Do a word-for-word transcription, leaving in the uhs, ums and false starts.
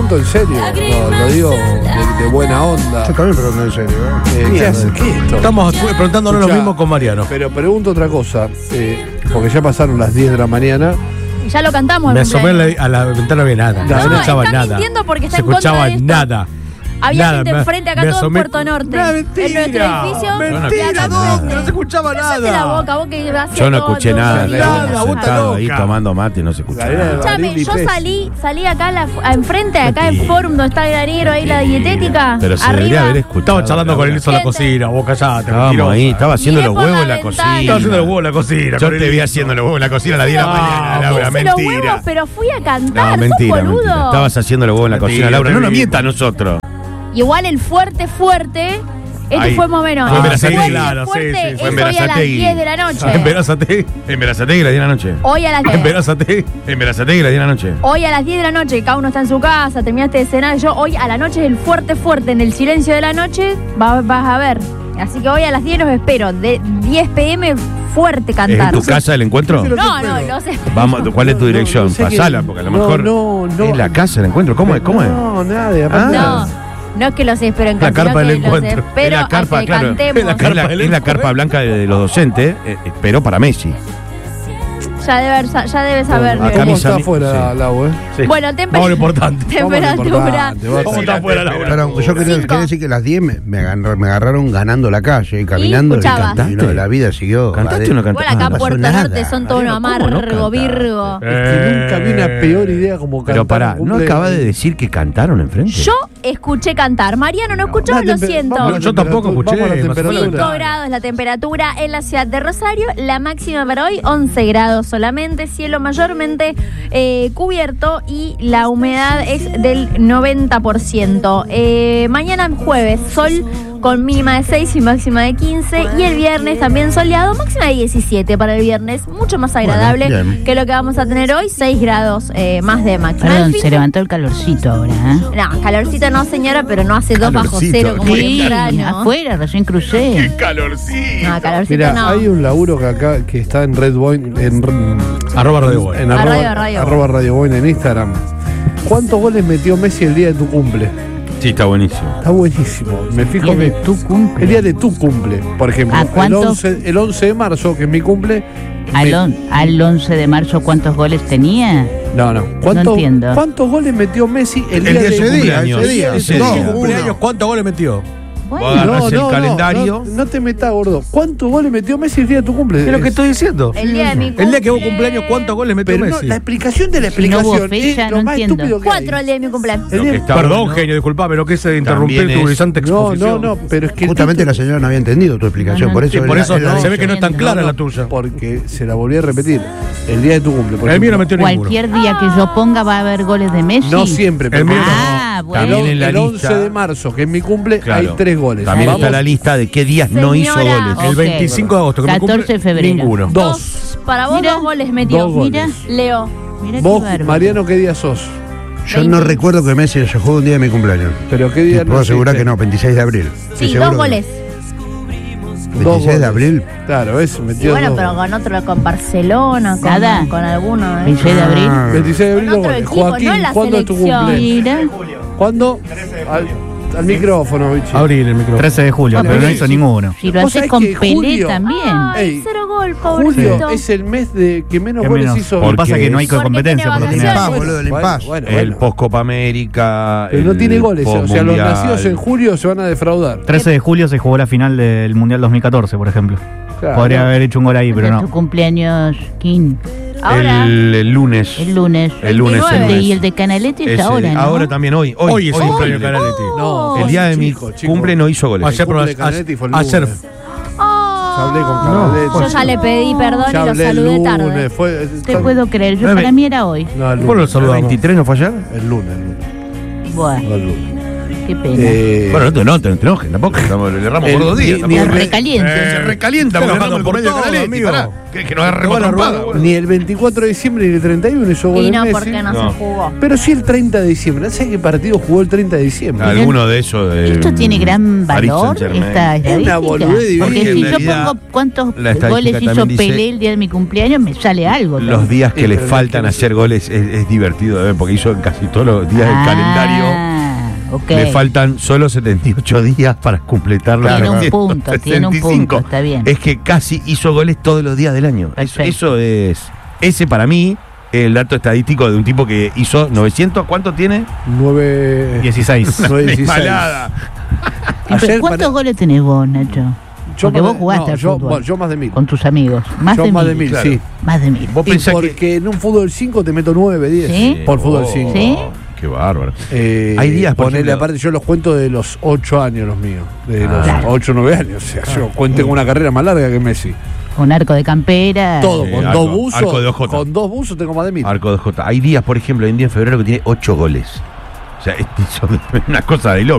pregunto en serio, lo, lo digo de, de buena onda. Yo también pregunto en serio. ¿eh? Eh, ¿Qué hace? ¿Qué es esto? Estamos preguntándonos Escuchá, lo mismo con Mariano. Pero pregunto otra cosa, eh, porque ya pasaron las diez de la mañana. Y ya lo cantamos. Me el asomé a la, cumpleaños. a la ventana, no había nada. No, No, se escuchaba está nada. mintiendo porque está se en contra escuchaba de esto. nada. Había Nada, gente me- enfrente acá me todo en asomé- Puerto Norte. Mentira, en nuestro edificio. mentira, ¿dónde? No se escuchaba Cállate la nada. boca, vos que vas a Yo no todo, escuché todo, nada. todo, nada, todo. vos estás Sentado ahí loca. tomando mate y no se escuchaba La nada. Escúchame, Barili yo Pez. salí, salí acá a la, a enfrente, acá en Mentira. Forum donde está el granero, ahí la dietética. Pero se arriba. debería haber escuchado. Estaba charlando con él, hizo la Gente. cocina. Vos callate, Estábamos mentirosa. ahí, estaba haciendo Miré los por huevos la en la ventana. cocina. Estaba haciendo los huevos en la cocina. Yo te vi haciendo los huevos en la cocina a las diez de la No, mañana, Laura. Puse los Mentira. huevos, pero fui a No, cantar, mentira, sos boludo. mentira. Estabas haciendo los huevos en la Mentira, cocina, Laura. No nos te vi. mientas a nosotros. Igual el fuerte, fuerte. Este Ahí. fue más o menos. Fue en el Verazategui, fuerte, claro, sí, fuerte sí, es fue en hoy a las Verazategui. diez de la noche. Emberázate. En Verazategui las diez de la noche. Hoy a las diez. Emberázate. En Verazategui las diez de la noche. Hoy a las diez de la noche, cada uno está en su casa, terminaste de cenar. Yo hoy a la noche es el fuerte, fuerte. En el silencio de la noche va- vas a ver. Así que hoy a las diez los espero. De diez pm fuerte ¿Es cantar. en tu casa el encuentro? Pero- No, no, no sé. Vamos, ¿cuál es tu No, dirección? no sé qué- Pasala, porque a lo no, mejor no, no. es la casa el encuentro. ¿Cómo es? ¿Cómo es? No, nada. aparte- Ah. No, no es que los espero en La casa, carpa sino del que los encuentro. espero es la carpa, a que claro. cantemos. Es la Es carpa la, del es la encuentro. carpa blanca de, de los docentes, eh, eh, pero para Messi. Ya, debe, sa- ya debes saber. Acá ¿Cómo mis está ami- afuera sí. la web? Sí. Bueno, Vamos a lo importante. temperatura. ¿Cómo está afuera la hora? Pero yo quería, Cinco. quería decir que las diez me, me agarra- me agarraron ganando la calle, caminando y, escuchabas. cantando. Y no, la vida siguió. ¿Cantaste o no Igual cantaste? acá no en pasó Puerto nada. Norte son todo un Mariano, ¿cómo no amargo, cantaste? virgo. Es que nunca vi una peor idea como cantar. Pero pará, un ¿no cumple- acabas de decir que cantaron enfrente? Yo escuché cantar. Mariano no escuchó, La lo tempe- siento. vamos a la Yo tampoco temperatura- escuché, vamos a la no sé. temperatura. cinco grados la temperatura en la ciudad de Rosario, la máxima para hoy once grados solamente, cielo mayormente eh, cubierto y la humedad es del noventa por ciento. Eh, mañana jueves, sol con mínima de seis y máxima de quince, y el viernes también soleado, máxima de diecisiete para el viernes, mucho más agradable Bueno, bien. que lo que vamos a tener hoy, seis grados eh, más de máxima. Perdón, El fin se de- levantó el calorcito ahora, ¿eh? No, calorcito no, señora, pero no hace dos bajo Calorcito, cero como Sí, temprano. afuera, recién crucé. calorcito! No, calorcito Mira, no. hay un laburo que acá que está en Red Boy, en, Arroba Radio Boy. en A arroba, Radio, Radio. arroba Radio Boy en Instagram. ¿Cuántos goles metió Messi el día de tu cumple? Sí, está buenísimo. Está buenísimo. Me fijo Día de que tu cumple. el día de tu cumple, por ejemplo, ¿A el cuánto? once, el once de marzo, que es mi cumple. Al, me- on- al once de marzo, ¿cuántos goles tenía? No, no. ¿Cuántos, No entiendo. ¿Cuántos goles metió Messi el, El día día de de tu ese día, cumpleaños? ese día, ese dos, día. uno. Cumpleaños, ¿cuántos goles metió? Vos Bueno, agarrás el calendario. No, no te metas, gordo. ¿Cuántos goles metió Messi el día de tu cumple? Es lo que estoy diciendo. El día de mi El día que vos cumple- cumpleaños, ¿cuántos goles metió Pero no, Messi? la explicación de la Si no hubo explicación fecha, es lo no más entiendo. estúpido que hay. Cuatro el día de mi cumpleaños. El Lo día- que está Perdón, bueno. genio, disculpa, pero que se interrumpir También tu es- brillante No, exposición. no, no, pero es que el Justamente la título- señora no había entendido tu explicación, No, no, por eso. Sí, por la- eso él la no, se dice. ve que no es tan No, clara no, la tuya. Porque se la volví a repetir. El día de tu cumple. Por El mío no ejemplo. metió ninguno. Cualquier día que yo ponga va a haber goles de Messi. No siempre, pero El mío Ah, el, bueno. También en la el lista. once de marzo, que es mi cumple, Claro. hay tres goles. También Vamos, está la lista de qué días no hizo Señora. goles. El Ok. veinticinco de agosto, que me catorce cumple, de febrero. ninguno. dos. Para vos Mira. dos goles metió. Dos goles. Mira, Leo. mira qué Vos, bárbaro. Mariano, ¿qué día sos? Yo no recuerdo que Messi haya jugado un día de mi cumpleaños. Pero qué Te día puedo asegurar naciste? que no, veintiséis de abril. Estoy Sí, seguro dos que no. goles. Dos veintiséis goles. de abril. Claro, eso, Y metió bueno, dos pero goles. con otro, con Barcelona, con, Nada. con alguno. ¿eh? veintiséis de abril. Ah. veintiséis de abril, Con dos otro goles. equipo, Joaquín, no en la ¿cuándo es tu selección. cumple? Mira. ¿Cuándo? Al, al micrófono, bichi. Abrir el micrófono. trece de julio, Bueno, pero no sí. hizo ninguno. Si lo Vos haces sabés con que Pelé Julio- también. Ay, Ey, cero gol, Julio pobrecito. es el mes de que menos Que goles menos. hizo. Por- Pasa que no hay Porque competencia tiene por lo El vacaciones. general. impas, boludo, el impas. bueno, El bueno. post-Copa América. Pero no el tiene goles, o sea, los post-mundial. nacidos en julio se van a defraudar. trece de julio se jugó la final del Mundial dos mil catorce, por ejemplo. Claro. Podría haber hecho un gol ahí, pero Tu no. cumpleaños, King. Ahora, El, el lunes. El lunes. El lunes. El el de- lunes. y el de Canaletti es Ese- ahora, ¿no? ahora también, hoy. Hoy, Hoy es el hoy cumpleaños de cumple. Canaletti. No, El día de mi chico, chico. cumple no hizo goles. Ayer, cumple pero de Canaletti fue el ayer. lunes. Oh, Ya hablé con No, Canaletti. yo ya le pedí perdón Ya y lo hablé el saludé lunes. tarde. Fue, Te puedo creer, yo Nueve. para mí era hoy. No, el ¿Cómo lo lunes. saludamos? ¿veintitrés no fue ayer? El lunes, el lunes. Bueno. No, el lunes. Qué pena. Eh, Bueno, no te, no te enojes tampoco. Estamos, le erramos El- por dos días. ni- tampoco. ni Se el- recaliente. Eh, se recalienta porque Está erramos enojado por por medio todo, Canaletti, amigo. pará. ¿Crees que nos Te agarremos van a robar, trompada, boludo? Ni el veinticuatro de diciembre ni el treinta y uno hizo gol Y de no, Messi. porque no, No. se jugó. Pero sí el treinta de diciembre. ¿No sé qué partido jugó el treinta de diciembre? Alguno de esos. eh, Esto tiene gran Paris valor, Saint-Germain. esta estadística. boludez divina. Porque Porque si en yo realidad pongo cuántos la estadística goles hizo también dice- Pelé el día de mi cumpleaños, me sale algo. Los ¿no? días que Sí, le pero faltan no- hacer goles es, es divertido de ver, porque hizo en casi todos los días del calendario. Ah, ok. Le faltan solo setenta y ocho días para completar los Tiene un ciento punto, tiene un sesenta y cinco. punto, está bien. Es que casi hizo goles todos los días del año. Eso, Perfecto. eso es. Ese para mí, el dato estadístico de un tipo que hizo novecientos. ¿Cuánto tiene? nueve dieciséis. nueve dieciséis. Malada. Siempre- Ayer ¿Cuántos para- goles tenés vos, Nacho? Yo Porque más vos de- jugaste no, al yo, fútbol. bueno, yo más de mil. Con tus amigos. Más yo de más mil. de mil, claro. sí. Más de mil. Vos Y pensás porque que. en un fútbol cinco te meto nueve, diez. ¿Sí? Por fútbol Oh, cinco. ¿Sí? Qué bárbaro. Eh, Hay días, por ponele, ejemplo- aparte yo los cuento de los ocho años los míos. De Ah. los Claro. ocho o nueve años. O sea, yo cuento con una carrera más larga que Messi. Con arco de campera. Todo, Sí, con arco- dos buzos. arco de O J. Con dos buzos tengo más de mil. Arco de J. Hay días, por ejemplo, hoy en día en febrero que tiene ocho goles. O sea, es, es una cosa de loco.